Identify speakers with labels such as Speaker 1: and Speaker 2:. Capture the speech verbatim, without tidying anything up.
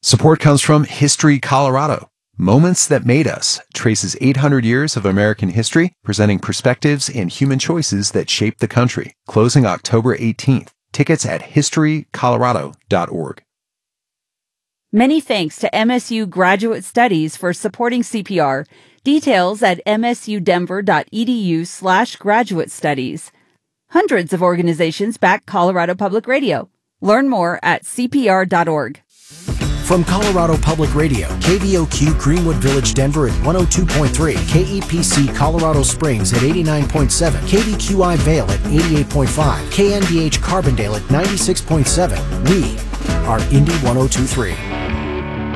Speaker 1: Support comes from History Colorado. Moments That Made Us traces eight hundred years of American history, presenting perspectives and human choices that shaped the country. Closing October eighteenth. Tickets at history colorado dot org.
Speaker 2: Many thanks to M S U Graduate Studies for supporting C P R. Details at msudenver.edu slash graduate studies. Hundreds of organizations back Colorado Public Radio. Learn more at c p r dot org.
Speaker 3: From Colorado Public Radio, K V O Q Greenwood Village, Denver at one oh two point three, K E P C Colorado Springs at eighty-nine point seven, K V Q I Vail at eighty-eight point five, K N D H Carbondale at ninety-six point seven. We are Indy one oh two point three.